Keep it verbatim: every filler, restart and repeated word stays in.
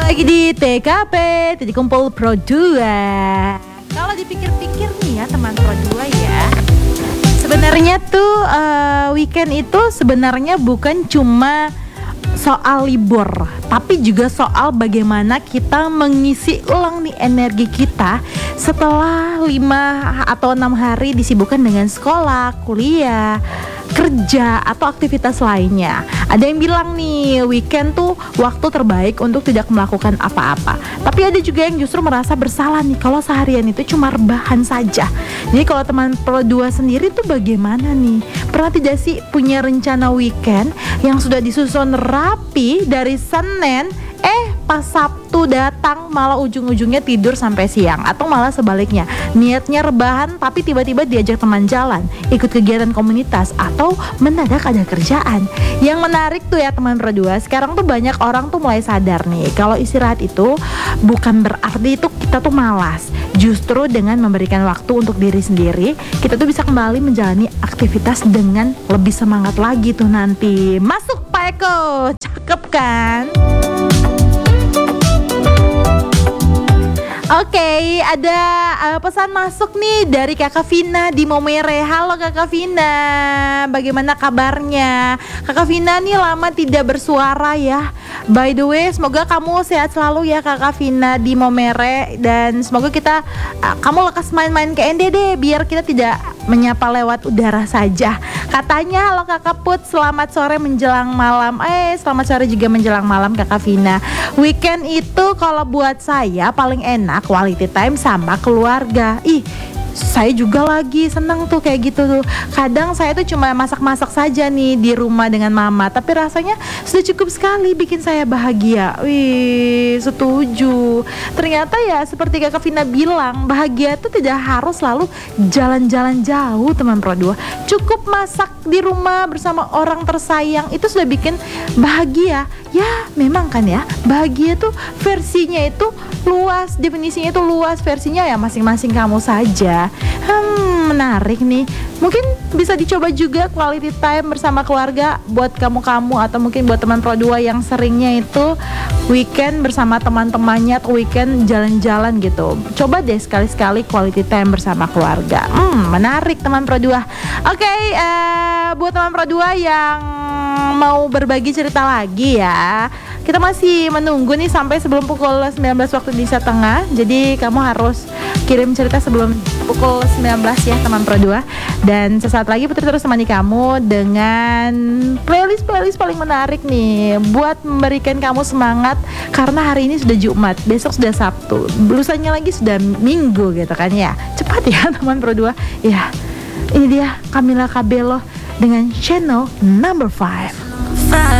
Lagi di T K P, Titik Kumpul Pro dua. Kalau dipikir-pikir nih ya teman Pro dua ya, sebenarnya tuh uh, weekend itu sebenarnya bukan cuma soal libur, tapi juga soal bagaimana kita mengisi ulang nih energi kita setelah lima atau enam hari disibukkan dengan sekolah, kuliah, kerja atau aktivitas lainnya. Ada yang bilang nih weekend tuh waktu terbaik untuk tidak melakukan apa-apa. Tapi ada juga yang justru merasa bersalah nih kalau seharian itu cuma rebahan saja. Jadi kalau teman Pro dua sendiri tuh bagaimana nih? Pernah tidak sih punya rencana weekend yang sudah disusun rapi dari Senin, eh pas Sabtu datang malah ujung-ujungnya tidur sampai siang, atau malah sebaliknya niatnya rebahan tapi tiba-tiba diajak teman jalan, ikut kegiatan komunitas, atau mendadak ada kerjaan. Yang menarik tuh ya teman Pro dua, sekarang tuh banyak orang tuh mulai sadar nih kalau istirahat itu bukan berarti itu kita tuh malas. Justru dengan memberikan waktu untuk diri sendiri, kita tuh bisa kembali menjalani aktivitas dengan lebih semangat lagi tuh nanti. Masuk Pak Eko, cakep kan? Oke, okay, ada uh, pesan masuk nih dari Kakak Vina di Momere. Halo Kakak Vina, bagaimana kabarnya? Kakak Vina nih lama tidak bersuara ya. By the way, semoga kamu sehat selalu ya Kakak Vina di Momere. Dan semoga kita, uh, kamu lekas main-main ke N D D biar kita tidak menyapa lewat udara saja. Katanya halo Kakak Put, selamat sore menjelang malam. Eh, selamat sore juga menjelang malam Kakak Vina. Weekend itu kalau buat saya paling enak quality time sama keluarga. Ih, saya juga lagi seneng tuh kayak gitu tuh. Kadang saya tuh cuma masak-masak saja nih di rumah dengan mama, tapi rasanya sudah cukup sekali bikin saya bahagia. Wih, setuju. Ternyata ya seperti Kakak Vina bilang, bahagia tuh tidak harus selalu jalan-jalan jauh teman Pro dua. Cukup masak di rumah bersama orang tersayang itu sudah bikin bahagia. Ya memang kan ya, bahagia tuh versinya itu luas, definisinya itu luas, versinya ya masing-masing kamu saja. Hmm, menarik nih. Mungkin bisa dicoba juga quality time bersama keluarga buat kamu-kamu, atau mungkin buat teman Pro dua yang seringnya itu weekend bersama teman-temannya atau weekend jalan-jalan gitu. Coba deh sekali-sekali quality time bersama keluarga. Hmm, menarik teman Pro dua. Oke, okay, uh, buat teman Pro dua yang mau berbagi cerita lagi ya, kita masih menunggu nih sampai sebelum pukul sembilan belas waktu Indonesia Tengah. Jadi kamu harus kirim cerita sebelum pukul sembilan belas ya teman Pro dua. Dan sesaat lagi Putri terus temani kamu dengan playlist-playlist paling menarik nih buat memberikan kamu semangat, karena hari ini sudah Jumat, besok sudah Sabtu, lusanya lagi sudah Minggu gitu kan ya. Cepat ya teman Pro dua. Ya, ini dia Camila Cabello dengan Channel Number five.